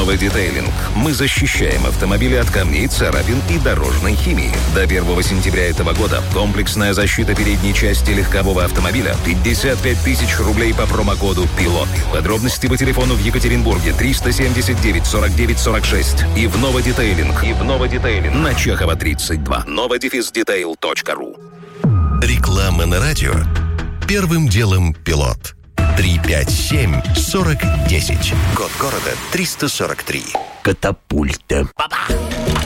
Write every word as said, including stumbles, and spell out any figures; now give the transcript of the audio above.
Нова Детейлинг. Мы защищаем автомобили от камней, царапин и дорожной химии. До первого сентября этого года комплексная защита передней части легкового автомобиля пятьдесят пять тысяч рублей по промокоду «Пилот». Подробности по телефону в Екатеринбурге триста семьдесят девять сорок девять сорок шесть и в Нова Детейлинг. И в Нова Детейлинг на Чехова тридцать два. нова детейл точка ру. Реклама на радио. Первым делом «Пилот». три пять семь сорок десять. Код города триста сорок три. Катапульта.